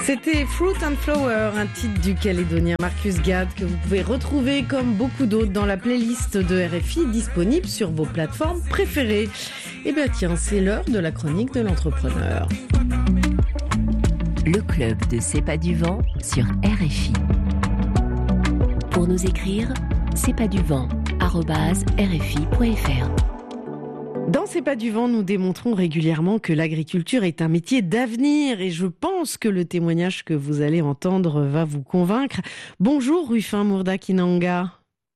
C'était Fruit and Flower, un titre du Calédonien Marcus Gad que vous pouvez retrouver comme beaucoup d'autres dans la playlist de RFI disponible sur vos plateformes préférées. Et bien tiens, c'est l'heure de la chronique de l'entrepreneur. Le club de C'est pas du vent sur RFI. Pour nous écrire, c'est pas du vent@rfi.fr. Dans C'est pas du vent, nous démontrons régulièrement que l'agriculture est un métier d'avenir et je pense que le témoignage que vous allez entendre va vous convaincre. Bonjour Rufin Mourda-Kinanga.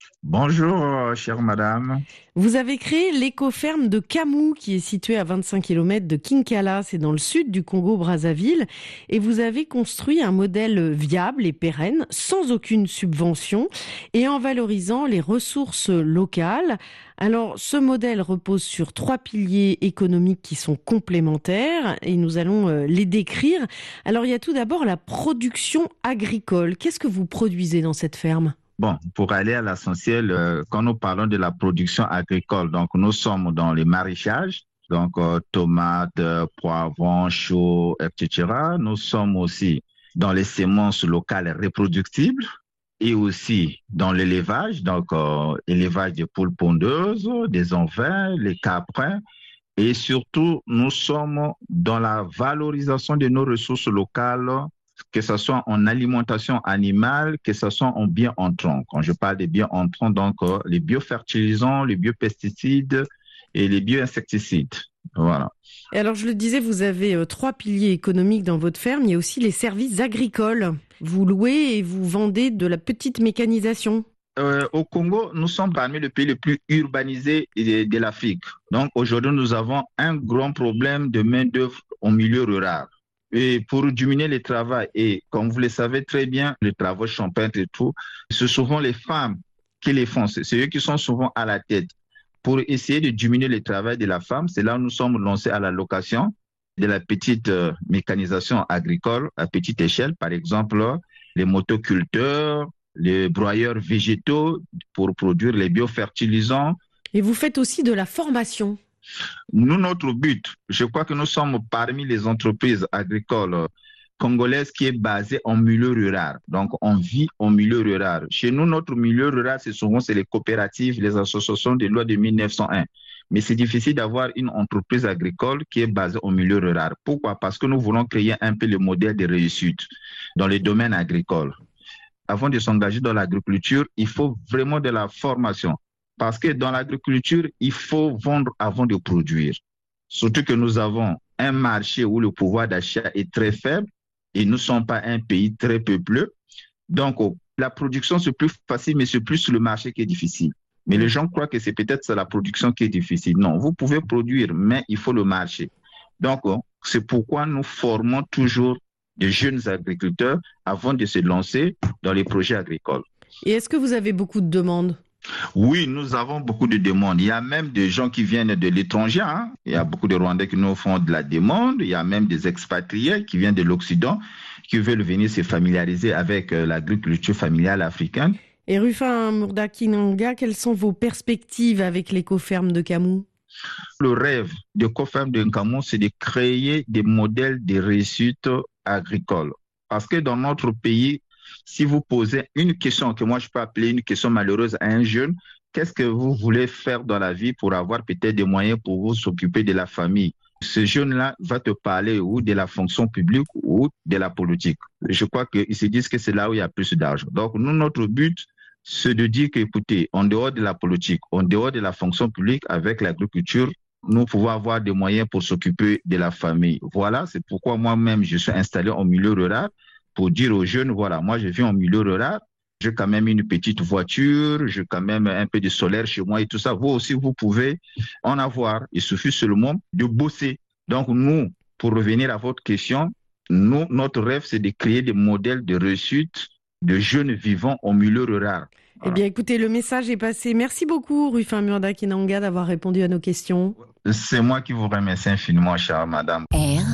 Bonjour, chère madame. Vous avez créé l'éco-ferme de Kamou, qui est située à 25 km de Kinkala, c'est dans le sud du Congo-Brazzaville, et vous avez construit un modèle viable et pérenne, sans aucune subvention, et en valorisant les ressources locales. Alors, ce modèle repose sur 3 piliers économiques qui sont complémentaires, et nous allons les décrire. Alors, il y a tout d'abord la production agricole. Qu'est-ce que vous produisez dans cette ferme ? Bon, pour aller à l'essentiel, quand nous parlons de la production agricole, donc nous sommes dans les maraîchages, donc tomates, poivrons, choux, etc. Nous sommes aussi dans les semences locales reproductibles et aussi dans l'élevage, donc élevage des poules pondeuses, des ovins, les caprins. Et surtout, nous sommes dans la valorisation de nos ressources locales, que ce soit en alimentation animale, que ce soit en biens entrants. Quand je parle des biens entrants, donc les biofertilisants, les biopesticides et les bioinsecticides. Voilà. Et alors, je le disais, vous avez 3 piliers économiques dans votre ferme. Il y a aussi les services agricoles. Vous louez et vous vendez de la petite mécanisation. Au Congo, nous sommes parmi les pays les plus urbanisés de l'Afrique. Donc, aujourd'hui, nous avons un grand problème de main-d'œuvre au milieu rural. Et pour diminuer le travail, et comme vous le savez très bien, les travaux champêtres et tout, c'est souvent les femmes qui les font. C'est eux qui sont souvent à la tête. Pour essayer de diminuer le travail de la femme, c'est là où nous sommes lancés à la location de la petite mécanisation agricole à petite échelle. Par exemple, les motoculteurs, les broyeurs végétaux pour produire les biofertilisants. Et vous faites aussi de la formation. Nous, notre but, je crois que nous sommes parmi les entreprises agricoles congolaises qui est basée en milieu rural. Donc, on vit en milieu rural. Chez nous, notre milieu rural, c'est les coopératives, les associations de loi de 1901. Mais c'est difficile d'avoir une entreprise agricole qui est basée au milieu rural. Pourquoi? Parce que nous voulons créer un peu le modèle de réussite dans les domaines agricoles. Avant de s'engager dans l'agriculture, il faut vraiment de la formation. Parce que dans l'agriculture, il faut vendre avant de produire. Surtout que nous avons un marché où le pouvoir d'achat est très faible et nous ne sommes pas un pays très peuplé. Donc, la production, c'est plus facile, mais c'est plus le marché qui est difficile. Mais les gens croient que c'est peut-être la production qui est difficile. Non, vous pouvez produire, mais il faut le marché. Donc, c'est pourquoi nous formons toujours des jeunes agriculteurs avant de se lancer dans les projets agricoles. Et est-ce que vous avez beaucoup de demandes ? Oui, nous avons beaucoup de demandes. Il y a même des gens qui viennent de l'étranger. Il y a beaucoup de Rwandais qui nous font de la demande. Il y a même des expatriés qui viennent de l'Occident qui veulent venir se familiariser avec l'agriculture familiale africaine. Et Rufin Mourda-Kinanga, quelles sont vos perspectives avec l'éco-ferme de Kamou ? Le rêve de l'éco-ferme de Kamou, c'est de créer des modèles de réussite agricole. Parce que dans notre pays, si vous posez une question que moi je peux appeler une question malheureuse à un jeune, qu'est-ce que vous voulez faire dans la vie pour avoir peut-être des moyens pour vous s'occuper de la famille? Ce jeune-là va te parler ou de la fonction publique ou de la politique. Je crois qu'ils se disent que c'est là où il y a plus d'argent. Donc nous, notre but, c'est de dire qu'écoutez, en dehors de la politique, en dehors de la fonction publique, avec l'agriculture, nous pouvons avoir des moyens pour s'occuper de la famille. Voilà, c'est pourquoi moi-même, je suis installé en milieu rural, pour dire aux jeunes, voilà, moi je vis en milieu rural, j'ai quand même une petite voiture, j'ai quand même un peu de solaire chez moi et tout ça. Vous aussi, vous pouvez en avoir. Il suffit seulement de bosser. Donc nous, pour revenir à votre question, nous, notre rêve, c'est de créer des modèles de réussite de jeunes vivant en milieu rural. Voilà. Eh bien, écoutez, le message est passé. Merci beaucoup, Rufin Mourda-Kinanga, d'avoir répondu à nos questions. C'est moi qui vous remercie infiniment, chère madame.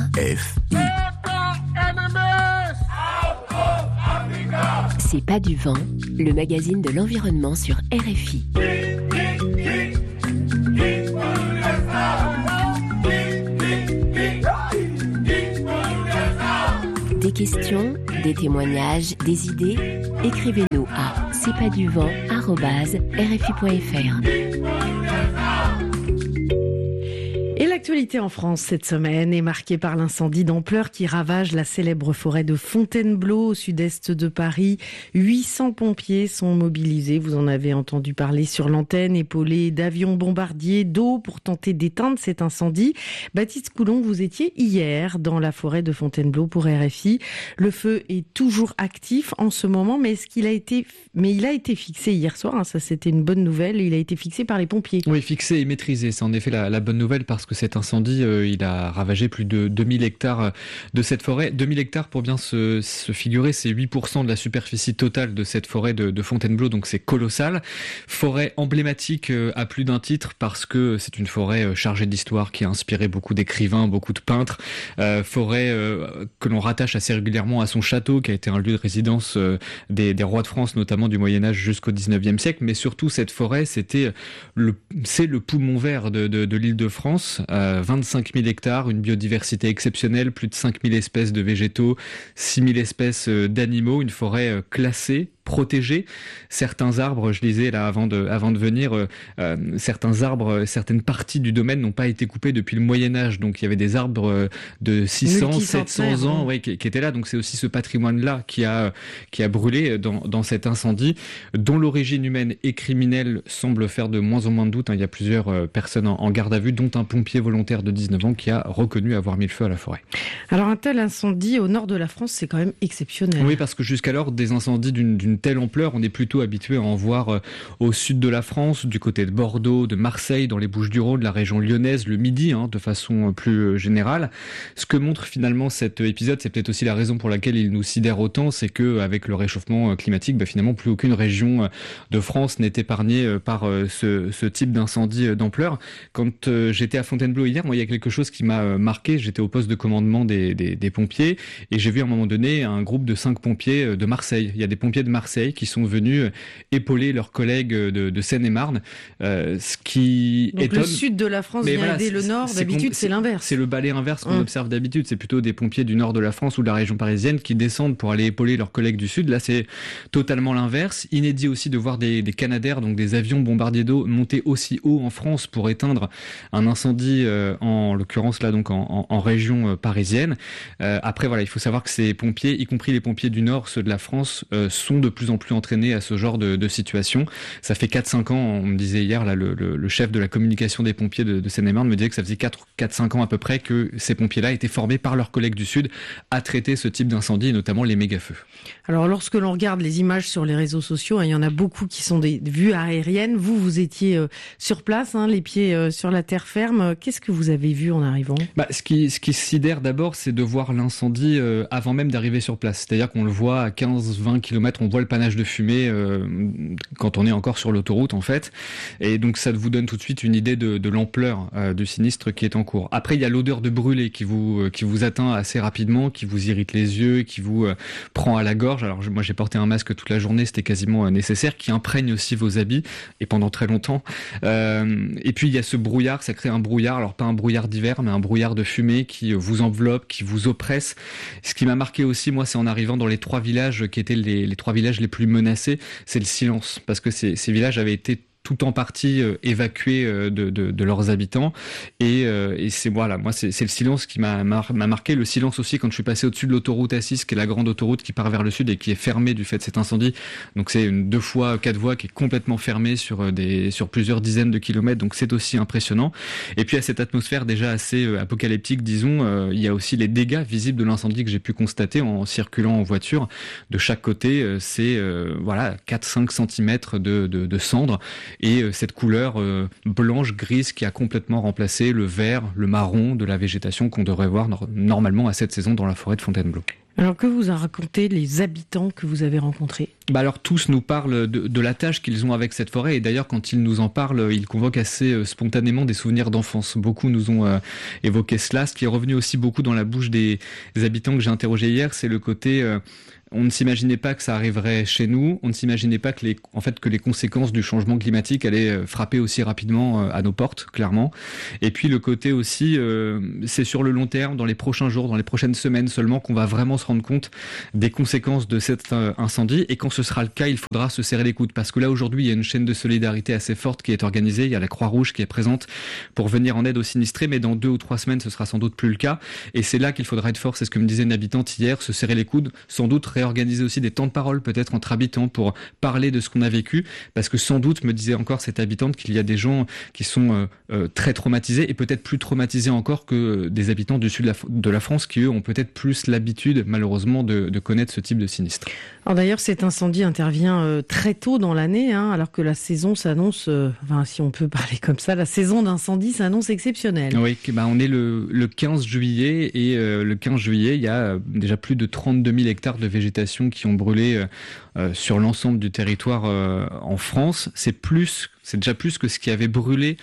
RFI. C'est pas du vent, le magazine de l'environnement sur RFI. Des questions, des témoignages, des idées? Écrivez-nous à cestpaduvent@rfi.fr. Et l'actualité en France cette semaine est marquée par l'incendie d'ampleur qui ravage la célèbre forêt de Fontainebleau au sud-est de Paris. 800 pompiers sont mobilisés, vous en avez entendu parler sur l'antenne, épaulés d'avions bombardiers, d'eau pour tenter d'éteindre cet incendie. Baptiste Coulon, vous étiez hier dans la forêt de Fontainebleau pour RFI. Le feu est toujours actif en ce moment, mais il a été fixé hier soir, ça c'était une bonne nouvelle, il a été fixé par les pompiers. Oui, fixé et maîtrisé, c'est en effet la bonne nouvelle parce que cet incendie, il a ravagé plus de 2000 hectares de cette forêt. 2000 hectares, pour bien se figurer, c'est 8% de la superficie totale de cette forêt de Fontainebleau, donc c'est colossal. Forêt emblématique à plus d'un titre parce que c'est une forêt chargée d'histoire qui a inspiré beaucoup d'écrivains, beaucoup de peintres. Forêt que l'on rattache assez régulièrement à son château, qui a été un lieu de résidence des rois de France, notamment du Moyen-Âge jusqu'au 19e siècle. Mais surtout, cette forêt, c'est le poumon vert de l'Île-de-France. 25 000 hectares, une biodiversité exceptionnelle, plus de 5 000 espèces de végétaux, 6 000 espèces d'animaux, une forêt classée, protégés. Certains arbres, je disais là avant de venir, certains arbres, certaines parties du domaine n'ont pas été coupées depuis le Moyen-Âge. Donc il y avait des arbres de 600, 700 ans qui étaient là. Donc c'est aussi ce patrimoine-là qui a brûlé dans cet incendie, dont l'origine humaine et criminelle semble faire de moins en moins de doute. Il y a plusieurs personnes en garde à vue, dont un pompier volontaire de 19 ans qui a reconnu avoir mis le feu à la forêt. Alors un tel incendie au nord de la France, c'est quand même exceptionnel. Oui, parce que jusqu'alors, des incendies d'une telle ampleur, on est plutôt habitué à en voir au sud de la France, du côté de Bordeaux, de Marseille, dans les Bouches-du-Rhône, la région lyonnaise, le Midi, de façon plus générale. Ce que montre finalement cet épisode, c'est peut-être aussi la raison pour laquelle il nous sidère autant, c'est que avec le réchauffement climatique, finalement plus aucune région de France n'est épargnée par ce type d'incendie d'ampleur. Quand j'étais à Fontainebleau hier, moi il y a quelque chose qui m'a marqué. J'étais au poste de commandement des pompiers et j'ai vu à un moment donné un groupe de 5 pompiers de Marseille. Il y a des pompiers de Marseille qui sont venus épauler leurs collègues de Seine-et-Marne, ce qui donc étonne. Le sud de la France vient aider le nord, d'habitude c'est l'inverse. C'est le balai inverse qu'on observe d'habitude, c'est plutôt des pompiers du nord de la France ou de la région parisienne qui descendent pour aller épauler leurs collègues du sud. Là c'est totalement l'inverse. Inédit aussi de voir des Canadair, donc des avions bombardiers d'eau, monter aussi haut en France pour éteindre un incendie, en l'occurrence là donc en région parisienne. Après il faut savoir que ces pompiers, y compris les pompiers du nord, ceux de la France, sont de plus en plus entraînés à ce genre de situation. Ça fait 4-5 ans, on me disait hier, là, le chef de la communication des pompiers de Seine-et-Marne me disait que ça faisait 4-5 ans à peu près que ces pompiers-là étaient formés par leurs collègues du Sud à traiter ce type d'incendie, et notamment les méga-feux. Alors lorsque l'on regarde les images sur les réseaux sociaux, il y en a beaucoup qui sont des vues aériennes. Vous étiez sur place, les pieds sur la terre ferme. Qu'est-ce que vous avez vu en arrivant ? Ce qui sidère d'abord, c'est de voir l'incendie avant même d'arriver sur place. C'est-à-dire qu'on le voit à 15-20 km, on voit le panache de fumée quand on est encore sur l'autoroute en fait. Et donc ça vous donne tout de suite une idée de l'ampleur du sinistre qui est en cours. Après il y a l'odeur de brûlé qui vous atteint assez rapidement, qui vous irrite les yeux, qui vous prend à la gorge. Alors moi j'ai porté un masque toute la journée, c'était quasiment nécessaire, qui imprègne aussi vos habits et pendant très longtemps. Et puis il y a ce brouillard, ça crée un brouillard, alors pas un brouillard d'hiver mais un brouillard de fumée qui vous enveloppe, qui vous oppresse. Ce qui m'a marqué aussi moi, c'est en arrivant dans les 3 villages qui étaient les 3 villages les plus menacés, c'est le silence, parce que ces villages avaient été tout en partie évacués de leurs habitants et c'est moi c'est le silence qui m'a marqué. Le silence aussi quand je suis passé au-dessus de l'autoroute A6 qui est la grande autoroute qui part vers le sud et qui est fermée du fait de cet incendie. Donc c'est une 2 fois 4 voies qui est complètement fermée sur plusieurs dizaines de kilomètres, donc c'est aussi impressionnant. Et puis à cette atmosphère déjà assez apocalyptique disons, il y a aussi les dégâts visibles de l'incendie que j'ai pu constater en circulant en voiture. De chaque côté c'est 4-5 cm de cendres et cette couleur blanche grise qui a complètement remplacé le vert, le marron de la végétation qu'on devrait voir normalement à cette saison dans la forêt de Fontainebleau. Alors que vous a raconté les habitants que vous avez rencontrés ? Alors tous nous parlent de la tâche qu'ils ont avec cette forêt et d'ailleurs quand ils nous en parlent, ils convoquent assez spontanément des souvenirs d'enfance. Beaucoup nous ont évoqué cela. Ce qui est revenu aussi beaucoup dans la bouche des habitants que j'ai interrogés hier, c'est le côté on ne s'imaginait pas que ça arriverait chez nous, on ne s'imaginait pas que les conséquences du changement climatique allaient frapper aussi rapidement à nos portes, clairement. Et puis le côté aussi, c'est sur le long terme, dans les prochains jours, dans les prochaines semaines seulement, qu'on va vraiment se rendre compte des conséquences de cet incendie. Et quand ce sera le cas, il faudra se serrer les coudes. Parce que là, aujourd'hui, il y a une chaîne de solidarité assez forte qui est organisée. Il y a la Croix-Rouge qui est présente pour venir en aide aux sinistrés. Mais dans 2 ou 3 semaines, ce sera sans doute plus le cas. Et c'est là qu'il faudra être fort. C'est ce que me disait une habitante hier, se serrer les coudes, sans doute réorganiser aussi des temps de parole peut-être entre habitants pour parler de ce qu'on a vécu, parce que sans doute, me disait encore cette habitante, qu'il y a des gens qui sont très traumatisés et peut-être plus traumatisés encore que des habitants du sud de la France qui eux ont peut-être plus l'habitude malheureusement de connaître ce type de sinistre. Alors d'ailleurs cet incendie intervient très tôt dans l'année, alors que la saison s'annonce, si on peut parler comme ça, la saison d'incendie s'annonce exceptionnelle. Oui, on est le 15 juillet et le 15 juillet il y a déjà plus de 32 000 hectares de végétation qui ont brûlé sur l'ensemble du territoire en France. C'est déjà plus que ce qui avait brûlé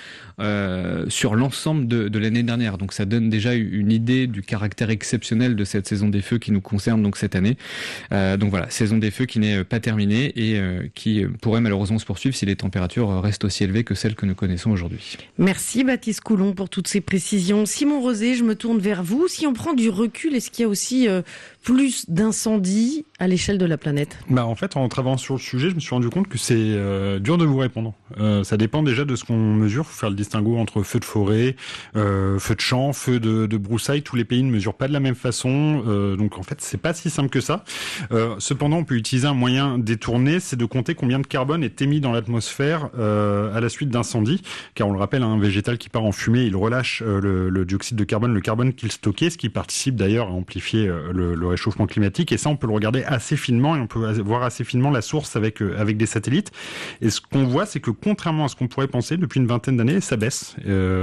sur l'ensemble de l'année dernière. Donc ça donne déjà une idée du caractère exceptionnel de cette saison des feux qui nous concerne donc cette année. Donc voilà, saison des feux qui n'est pas terminée et qui pourrait malheureusement se poursuivre si les températures restent aussi élevées que celles que nous connaissons aujourd'hui. Merci Baptiste Coulon pour toutes ces précisions. Simon Rosé, je me tourne vers vous. Si on prend du recul, est-ce qu'il y a aussi plus d'incendies à l'échelle de la planète ? En fait, en travaillant sur le sujet, je me suis rendu compte que c'est dur de vous répondre. Ça dépend déjà de ce qu'on mesure. Il faut faire le distinguo entre feux de forêt, feux de champ, feux de broussailles. Tous les pays ne mesurent pas de la même façon. Donc en fait, c'est pas si simple que ça. Cependant, on peut utiliser un moyen détourné, c'est de compter combien de carbone est émis dans l'atmosphère à la suite d'incendies. Car on le rappelle, un végétal qui part en fumée, il relâche le dioxyde de carbone, le carbone qu'il stockait, ce qui participe d'ailleurs à amplifier le réchauffement climatique. Et ça, on peut le regarder assez finement et on peut voir assez finement la source avec des satellites. Et ce qu'on voit, c'est que contrairement à ce qu'on pourrait penser, depuis une vingtaine d'années, ça baisse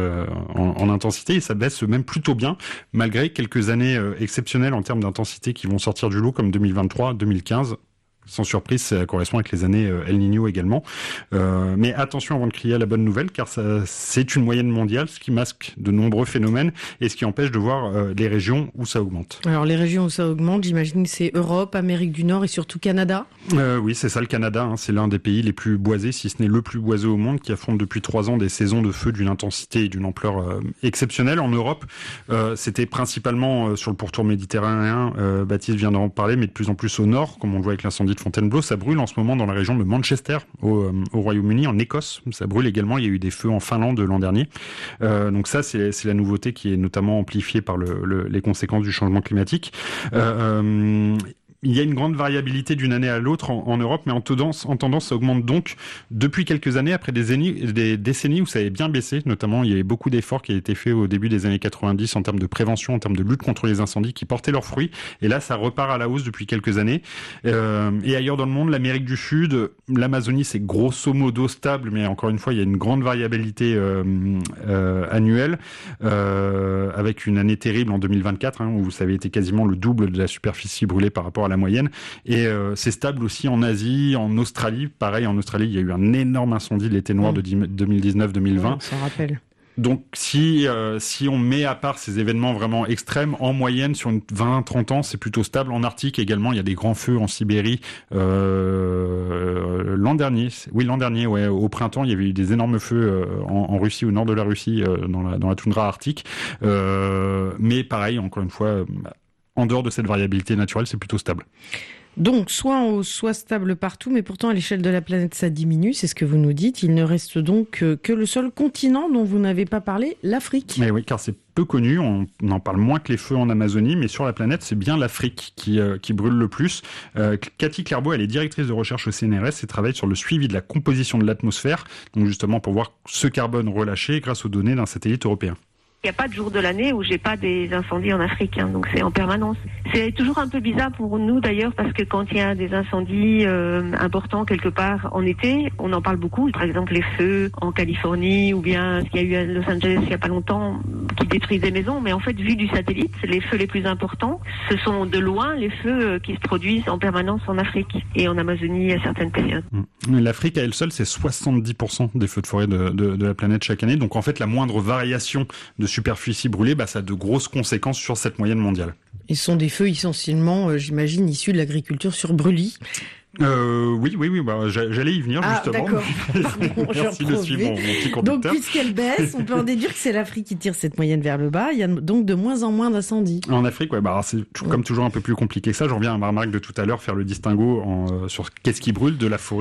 en intensité et ça baisse même plutôt bien, malgré quelques années exceptionnelles en termes d'intensité qui vont sortir du lot, comme 2023, 2015. Sans surprise, ça correspond avec les années El Niño également. Mais attention avant de crier à la bonne nouvelle, car c'est une moyenne mondiale, ce qui masque de nombreux phénomènes et ce qui empêche de voir les régions où ça augmente. Alors les régions où ça augmente, j'imagine c'est Europe, Amérique du Nord et surtout Canada. Oui, c'est ça le Canada. C'est l'un des pays les plus boisés, si ce n'est le plus boisé au monde, qui affronte depuis 3 ans des saisons de feu d'une intensité et d'une ampleur exceptionnelle. En Europe, c'était principalement sur le pourtour méditerranéen, Baptiste vient d'en parler, mais de plus en plus au nord, comme on le voit avec l'incendie de Fontainebleau. Ça brûle en ce moment dans la région de Manchester, au Royaume-Uni, en Écosse. Ça brûle également. Il y a eu des feux en Finlande l'an dernier. Donc ça, c'est la nouveauté qui est notamment amplifiée par les conséquences du changement climatique. Il y a une grande variabilité d'une année à l'autre en Europe, mais en tendance, ça augmente donc depuis quelques années, après des décennies où ça avait bien baissé. Notamment, il y avait beaucoup d'efforts qui avaient été faits au début des années 90 en termes de prévention, en termes de lutte contre les incendies qui portaient leurs fruits. Et là, ça repart à la hausse depuis quelques années. Et ailleurs dans le monde, l'Amérique du Sud, l'Amazonie, c'est grosso modo stable, mais encore une fois, il y a une grande variabilité annuelle, avec une année terrible en 2024, où ça avait été quasiment le double de la superficie brûlée par rapport à la moyenne. Et c'est stable aussi en Asie, en Australie. Pareil, en Australie, il y a eu un énorme incendie, l'été noir de 2019-2020. On s'en rappelle. Donc si on met à part ces événements vraiment extrêmes, en moyenne sur une 20-30 ans, c'est plutôt stable. En Arctique également, il y a des grands feux en Sibérie. L'an dernier, au printemps, il y avait eu des énormes feux en Russie, au nord de la Russie, dans la toundra arctique. Mais pareil, encore une fois, en dehors de cette variabilité naturelle, c'est plutôt stable. Donc, soit stable partout, mais pourtant à l'échelle de la planète, ça diminue, c'est ce que vous nous dites. Il ne reste donc que le seul continent dont vous n'avez pas parlé, l'Afrique. Mais oui, car c'est peu connu, on en parle moins que les feux en Amazonie, mais sur la planète, c'est bien l'Afrique qui brûle le plus. Cathy Clerbeau, elle est directrice de recherche au CNRS et travaille sur le suivi de la composition de l'atmosphère, donc justement pour voir ce carbone relâché grâce aux données d'un satellite européen. Il n'y a pas de jour de l'année où j'ai pas des incendies en Afrique, donc c'est en permanence. C'est toujours un peu bizarre pour nous d'ailleurs, parce que quand il y a des incendies importants quelque part en été, on en parle beaucoup. Par exemple les feux en Californie, ou bien ce qu'il y a eu à Los Angeles il n'y a pas longtemps, qui détruisent des maisons. Mais en fait, vu du satellite, les feux les plus importants, ce sont de loin les feux qui se produisent en permanence en Afrique et en Amazonie à certaines périodes. L'Afrique à elle seule, c'est 70% des feux de forêt de la planète chaque année. Donc en fait, la moindre variation de superficie brûlée, ça a de grosses conséquences sur cette moyenne mondiale. Et ce sont des feux essentiellement, j'imagine, issus de l'agriculture sur brûlis. Oui, j'allais y venir justement. D'accord. Merci de suivre mon petit conducteur. Donc, puisqu'elle baisse, on peut en déduire que c'est l'Afrique qui tire cette moyenne vers le bas. Il y a donc de moins en moins d'incendies. En Afrique, c'est comme toujours un peu plus compliqué que ça. Je reviens à ma remarque de tout à l'heure, faire le distinguo sur qu'est-ce qui brûle de la forêt